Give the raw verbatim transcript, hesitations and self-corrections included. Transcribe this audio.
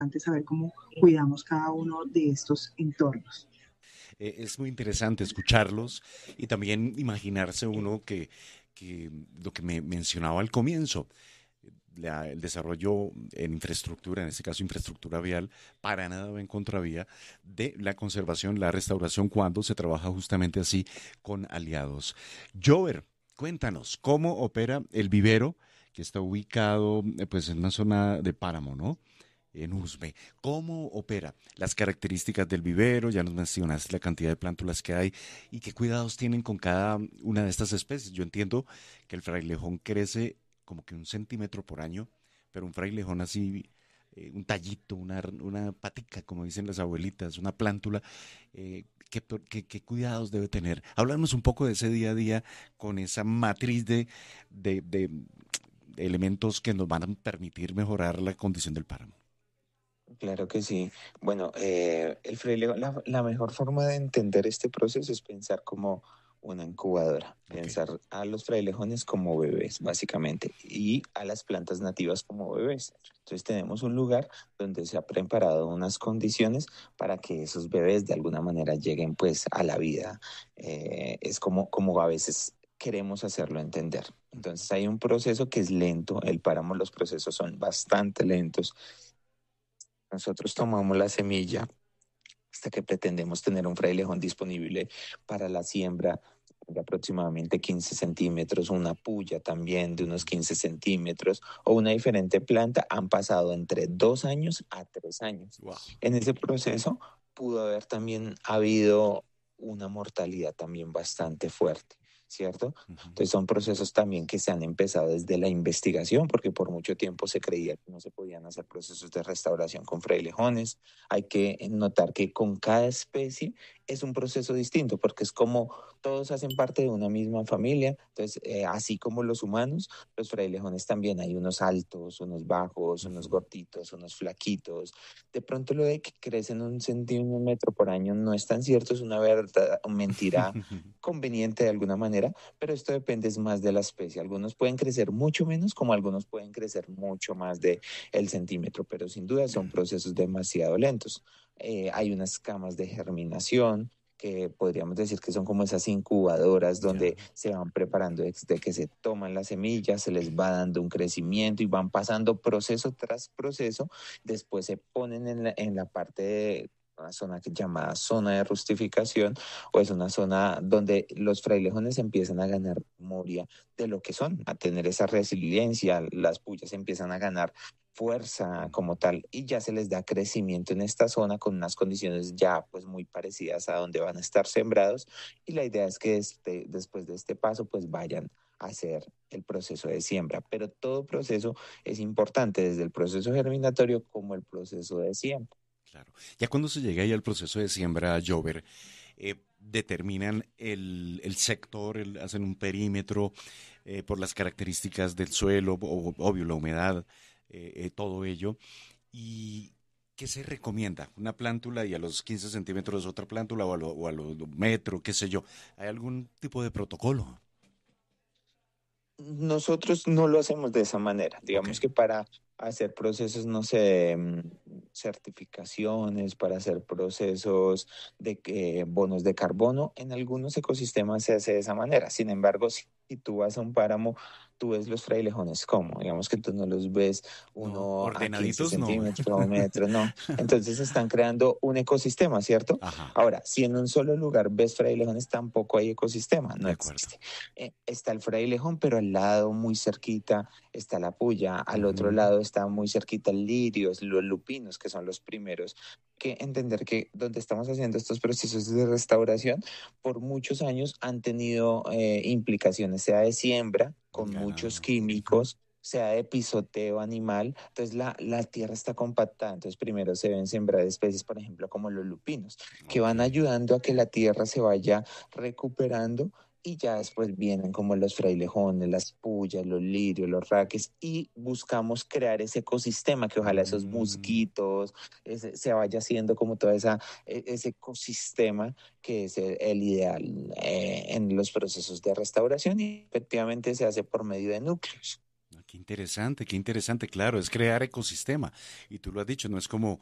saber cómo cuidamos cada uno de estos entornos. Eh, es muy interesante escucharlos y también imaginarse uno que, que lo que me mencionaba al comienzo, la- el desarrollo en infraestructura, en este caso infraestructura vial, para nada va en contravía de la conservación, la restauración, cuando se trabaja justamente así con aliados. Jover, cuéntanos, ¿cómo opera el vivero que está ubicado eh, pues en una zona de páramo, ¿no? En Usme. ¿Cómo opera? Las características del vivero, ya nos mencionaste la cantidad de plántulas que hay y qué cuidados tienen con cada una de estas especies. Yo entiendo que el frailejón crece como que un centímetro por año, pero un frailejón así, eh, un tallito, una, una patica, como dicen las abuelitas, una plántula, eh, ¿qué, qué, qué cuidados debe tener? Háblanos un poco de ese día a día con esa matriz de, de, de elementos que nos van a permitir mejorar la condición del páramo. Claro que sí. Bueno, eh, el frailejón, la, la mejor forma de entender este proceso es pensar como una incubadora, Ok. pensar a los frailejones como bebés, básicamente, y a las plantas nativas como bebés. Entonces tenemos un lugar donde se ha preparado unas condiciones para que esos bebés de alguna manera lleguen pues a la vida. Eh, es como, como a veces queremos hacerlo entender. Entonces hay un proceso que es lento, el páramo, los procesos son bastante lentos. Nosotros tomamos la semilla hasta que pretendemos tener un frailejón disponible para la siembra de aproximadamente quince centímetros, una puya también de unos quince centímetros o una diferente planta, han pasado entre dos años a tres años. Wow. En ese proceso pudo haber también habido una mortalidad también bastante fuerte, ¿cierto? Uh -huh. Entonces son procesos también que se han empezado desde la investigación, porque por mucho tiempo se creía que no se podían hacer procesos de restauración con frailejones. Hay que notar que con cada especie es un proceso distinto, porque es como todos hacen parte de una misma familia. Entonces, eh, así como los humanos, los frailejones también hay unos altos, unos bajos, Uh unos -huh. gorditos, unos flaquitos. De pronto lo de que crecen un centímetro por año no es tan cierto, es una verdad, mentira conveniente de alguna manera, pero esto depende más de la especie. Algunos pueden crecer mucho menos, como algunos pueden crecer mucho más de el centímetro, pero sin duda son procesos demasiado lentos. Eh, hay unas camas de germinación que podríamos decir que son como esas incubadoras donde Ya. se van preparando desde que se toman las semillas, se les va dando un crecimiento y van pasando proceso tras proceso. Después se ponen en la, en la parte de una zona llamada zona de rustificación, o es una zona donde los frailejones empiezan a ganar memoria de lo que son, a tener esa resiliencia, las pullas empiezan a ganar fuerza como tal y ya se les da crecimiento en esta zona con unas condiciones ya pues muy parecidas a donde van a estar sembrados, y la idea es que este, después de este paso pues vayan a hacer el proceso de siembra, pero todo proceso es importante, desde el proceso germinatorio como el proceso de siembra. Claro. Ya cuando se llega ahí al proceso de siembra, Jover, eh, determinan el, el sector, el, hacen un perímetro eh, por las características del suelo, o, obvio, la humedad, eh, eh, todo ello. ¿Y qué se recomienda? Una plántula y a los quince centímetros otra plántula o a lo, o a lo metro, qué sé yo. ¿Hay algún tipo de protocolo? Nosotros no lo hacemos de esa manera. Ok. Digamos que para hacer procesos, no sé, mm, certificaciones, para hacer procesos de eh, bonos de carbono, en algunos ecosistemas se hace de esa manera. Sin embargo, si, si tú vas a un páramo, tú ves los frailejones como, digamos que tú no los ves No, uno a quince ordenaditos no. centímetros o metros, no. Entonces están creando un ecosistema, ¿cierto? Ajá, Ahora, si en un solo lugar ves frailejones, tampoco hay ecosistema, no de acuerdo. existe. Eh, está el frailejón, pero al lado, muy cerquita, está la puya. Al otro Ujú. lado está muy cerquita el lirio, los lupinos, que son los primeros. Que entender que donde estamos haciendo estos procesos de restauración, por muchos años han tenido eh, implicaciones, sea de siembra, con muchos Ganado. químicos, sea de pisoteo animal. Entonces la, la tierra está compactada. Entonces primero se deben sembrar especies, por ejemplo, como los lupinos, que Ok. van ayudando a que la tierra se vaya recuperando, y ya después vienen como los frailejones, las pullas, los lirios, los raques, y buscamos crear ese ecosistema que ojalá esos Mm. musquitos, ese, se vaya haciendo como todo esa, e, ese ecosistema que es el, el ideal eh, en los procesos de restauración, y efectivamente se hace por medio de núcleos. Qué interesante, qué interesante, claro, es crear ecosistema. Y tú lo has dicho, no es como